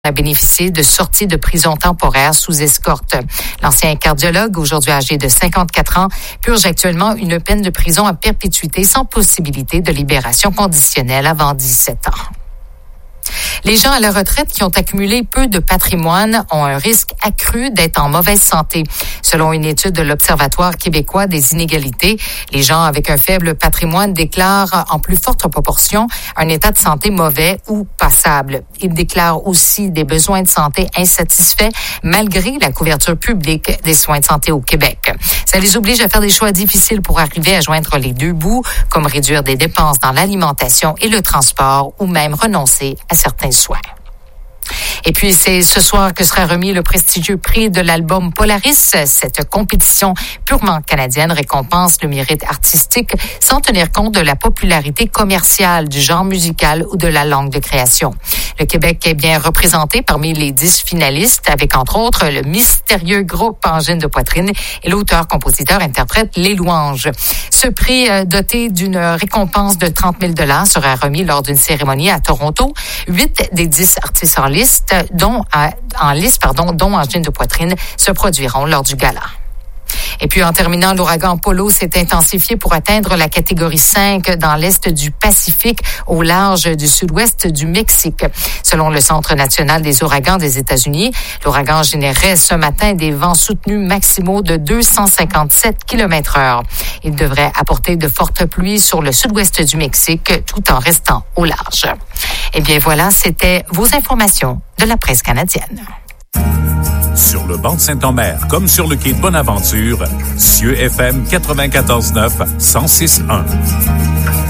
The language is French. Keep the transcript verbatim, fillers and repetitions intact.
a bénéficié de sorties de prison temporaire sous escorte. L'ancien cardiologue, aujourd'hui âgé de cinquante-quatre ans, purge actuellement une peine de prison à perpétuité sans possibilité de libération conditionnelle avant dix-sept ans. Les gens à la retraite qui ont accumulé peu de patrimoine ont un risque accru d'être en mauvaise santé. Selon une étude de l'Observatoire québécois des inégalités, les gens avec un faible patrimoine déclarent en plus forte proportion un état de santé mauvais ou passable. Ils déclarent aussi des besoins de santé insatisfaits malgré la couverture publique des soins de santé au Québec. Ça les oblige à faire des choix difficiles pour arriver à joindre les deux bouts, comme réduire des dépenses dans l'alimentation et le transport ou même renoncer à certains soins. Et puis, c'est ce soir que sera remis le prestigieux prix de l'album Polaris. Cette compétition purement canadienne récompense le mérite artistique sans tenir compte de la popularité commerciale du genre musical ou de la langue de création. Le Québec est bien représenté parmi les dix finalistes avec, entre autres, le mystérieux groupe Angine de Poitrine et l'auteur-compositeur-interprète Les Louanges. Ce prix, doté d'une récompense de trente mille dollars, sera remis lors d'une cérémonie à Toronto. Huit des dix artistes en liste, dont, en liste, pardon, dont Angine de Poitrine, se produiront lors du gala. Et puis, en terminant, l'ouragan Polo s'est intensifié pour atteindre la catégorie cinq dans l'est du Pacifique, au large du sud-ouest du Mexique. Selon le Centre national des ouragans des États-Unis, l'ouragan générait ce matin des vents soutenus maximaux de deux cent cinquante-sept kilomètres heure. Il devrait apporter de fortes pluies sur le sud-ouest du Mexique, tout en restant au large. Eh bien, voilà, c'était vos informations de la presse canadienne. Sur le banc de Saint-Omer, comme sur le quai de Bonaventure, Cieux F M quatre-vingt-quatorze neuf, cent six un.